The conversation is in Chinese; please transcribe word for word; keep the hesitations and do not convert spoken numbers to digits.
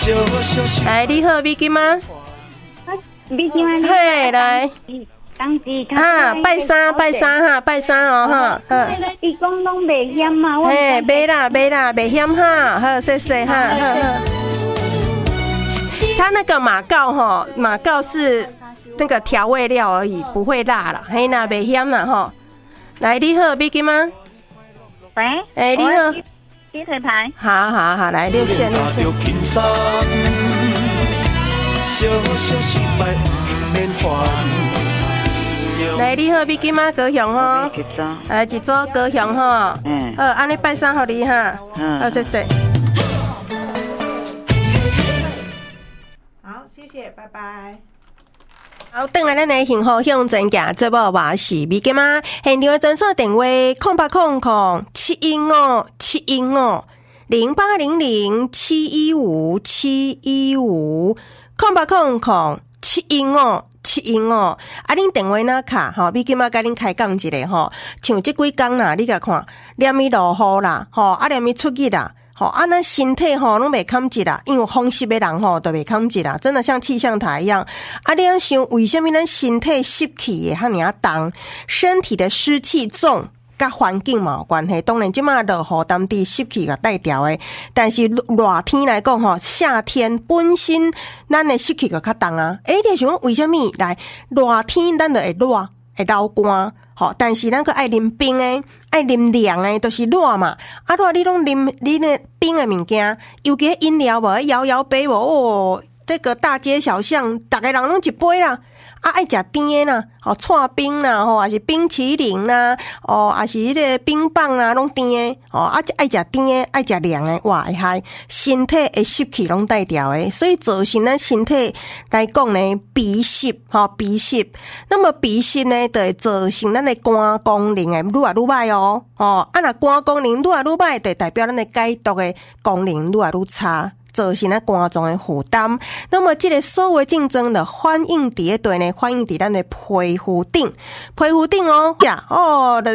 来，你好，美金吗？ 美金吗？ 嘿，来。 当时啊，拜三拜三哈，拜三哦哈，哈。 伊讲拢袂险嘛，我嘿，袂啦袂啦，袂险哈，好，谢谢哈，好好。它那个马告哈，马告是那个调味料而已，不会辣啦，嘿啦，袂险啦哈。来，你好，美金吗？ 喂， 哎，你好， 鸡腿排。 好好好，来六线六线。来，你好，美金吗？高雄哈，来一组高雄哈，嗯，好，安尼拜三互你哈，嗯，好，谢谢。 好，谢谢，拜拜。 好，等来咱的幸福向前行，这部我是美金吗？现场的专线电话空八空空七一五七一五零八零零七一五七一五空八空空七一五。七一五，啊，恁电话哪卡吼？美金仔甲恁开讲一下吼，像即几工啦，你甲看，连伊落雨啦，吼，啊连伊出去啦，吼，啊咱身体吼拢袂堪一啦，因为风湿的人吼都袂堪一啦，真的像气象台一样。啊，你要想为什么咱身体湿气会遐尔重？身体的湿气重。甲环境嘛有关系，当然即马落雨当地湿气甲带调诶，但是热天来讲吼，夏天本身咱诶湿气就较重啊。诶、欸，你想为什么来热天咱就会热会流汗？吼，但是咱个爱啉冰诶，爱啉凉诶，都、就是热嘛。啊，热你拢啉你那冰诶物件，尤其饮料无摇摇杯无哦，这个大街小巷，逐个人拢一杯啦。啊，爱食甜啦，吼，串冰啦，吼，还是冰淇淋啦，哦，还是迄个冰棒啦，拢甜，哦，啊，爱食甜，爱食凉诶，哇，会害身体诶湿气拢带调诶，所以造成咱身体来讲呢，鼻湿，吼，鼻湿，那么鼻湿呢，就会造成咱诶肝功能诶愈来愈歹哦，哦，啊，若肝功能愈来愈歹，就代表咱诶解毒诶功能愈来愈差。造成咱肝脏的负担，那么这个所有竞争的反映伫咧对呢，反映伫咱的皮肤顶，皮肤顶哦，呀哦。